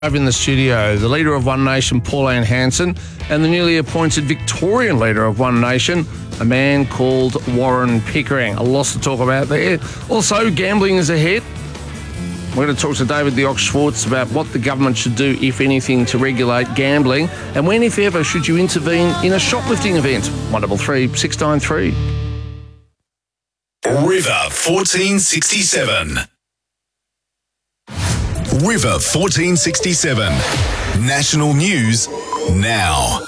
In the studio, the leader of One Nation, Pauline Hanson, and the newly appointed Victorian leader of One Nation, a man called Warren Pickering. A lot to talk about there. Also, gambling is ahead. We're going to talk to David the Ox Schwartz about what the government should do, if anything, to regulate gambling, and when, if ever, should you intervene in a shoplifting event. 133 693. River 1467. River 1467. National news now.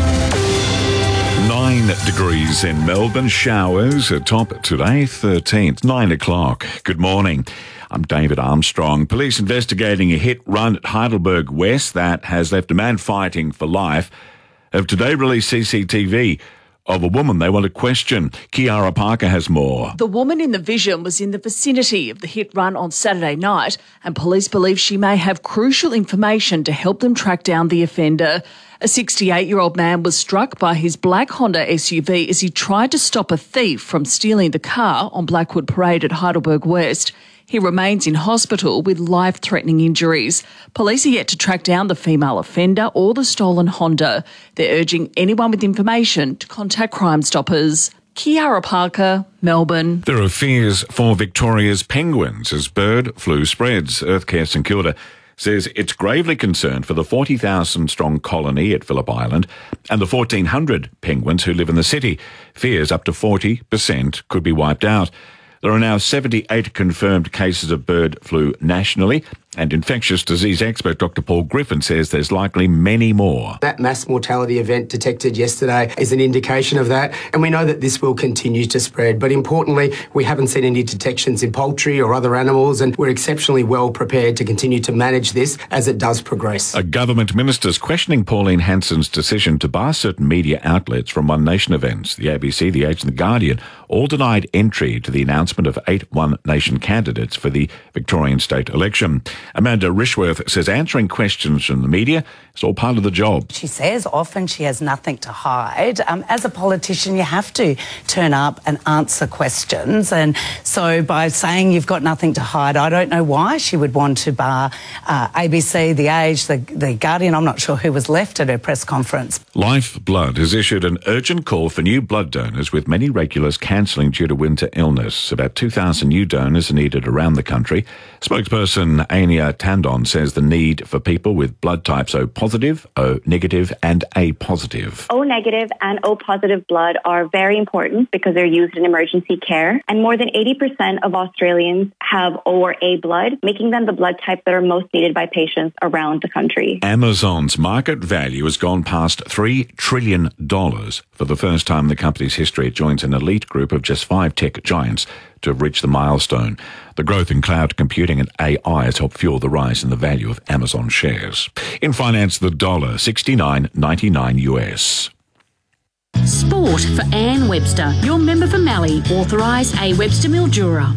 9 degrees in Melbourne. Showers atop today, 13th, 9 o'clock. Good morning. I'm David Armstrong. Police investigating a hit run at Heidelberg West that has left a man fighting for life have today released CCTV of a woman they want to question. Kiara Parker has more. The woman in the vision was in the vicinity of the hit run on Saturday night, and police believe she may have crucial information to help them track down the offender. A 68-year-old man was struck by his black Honda SUV as he tried to stop a thief from stealing the car on Blackwood Parade at Heidelberg West. He remains in hospital with life-threatening injuries. Police are yet to track down the female offender or the stolen Honda. They're urging anyone with information to contact Crime Stoppers. Kiara Parker, Melbourne. There are fears for Victoria's penguins as bird flu spreads. Earthcare St Kilda says it's gravely concerned for the 40,000-strong colony at Phillip Island and the 1,400 penguins who live in the city. Fears up to 40% could be wiped out. There are now 78 confirmed cases of bird flu nationally, and infectious disease expert Dr. Paul Griffin says there's likely many more. That mass mortality event detected yesterday is an indication of that, and we know that this will continue to spread. But importantly, we haven't seen any detections in poultry or other animals, and we're exceptionally well prepared to continue to manage this as it does progress. A government minister's questioning Pauline Hanson's decision to bar certain media outlets from One Nation events. The ABC, The Age and The Guardian all denied entry to the announcement of 8 One Nation candidates for the Victorian state election. Amanda Rishworth says answering questions from the media is all part of the job. She says often she has nothing to hide. As a politician, you have to turn up and answer questions. And so by saying you've got nothing to hide, I don't know why she would want to bar ABC, The Age, the Guardian. I'm not sure who was left at her press conference. Lifeblood has issued an urgent call for new blood donors, with many regulars cancelling due to winter illness. About 2,000 new donors are needed around the country. Spokesperson Ania Tandon says the need for people with blood types O positive, O negative and A positive. O negative and O positive blood are very important because they're used in emergency care, and more than 80% of Australians have O or A blood, making them the blood type that are most needed by patients around the country. Amazon's market value has gone past $3 trillion. For the first time in the company's history, it joins an elite group of just 5 tech giants to have reached the milestone. The growth in cloud computing and AI has helped fuel the rise in the value of Amazon shares. In finance, the dollar, $69.99 US. Sport for Anne Webster, your member for Mallee, authorised A. Webster Mildura.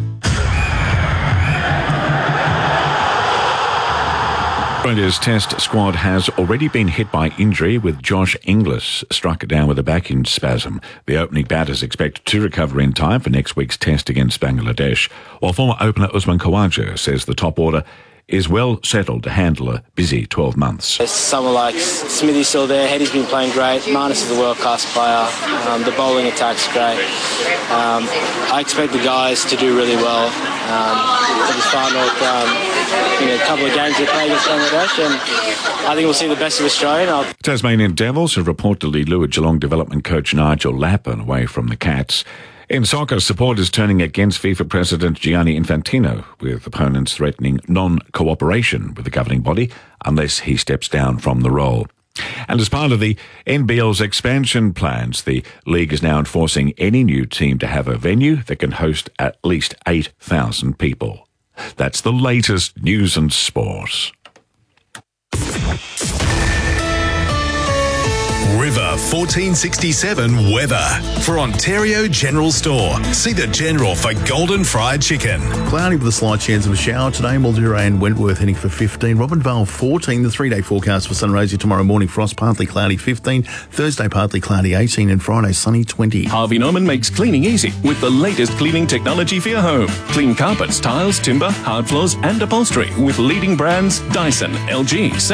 Australia's Test squad has already been hit by injury, with Josh Inglis struck down with a back spasm. The opening batters expect to recover in time for next week's Test against Bangladesh, while former opener Usman Khawaja says the top order is well settled to handle a busy 12 months. Someone like Smithy's still there. Heady's been playing great. Marnus is a world-class player. The bowling attack's great. I expect the guys to do really well. For this final, a couple of games they play against Bangladesh, and I think we'll see the best of Australia. Tasmanian Devils have reportedly lured Geelong development coach Nigel Lappin away from the Cats. In soccer, support is turning against FIFA President Gianni Infantino, with opponents threatening non-cooperation with the governing body unless he steps down from the role. And as part of the NBL's expansion plans, the league is now enforcing any new team to have a venue that can host at least 8,000 people. That's the latest news and sport. River 1467 weather. For Ontario General Store, see the General for golden fried chicken. Cloudy with a slight chance of a shower today. Mildura and Wentworth heading for 15. Robinvale 14. The 3-day forecast for Sunraysia tomorrow morning. Frost partly cloudy 15. Thursday partly cloudy 18. And Friday sunny 20. Harvey Norman makes cleaning easy with the latest cleaning technology for your home. Clean carpets, tiles, timber, hard floors and upholstery with leading brands Dyson, LG,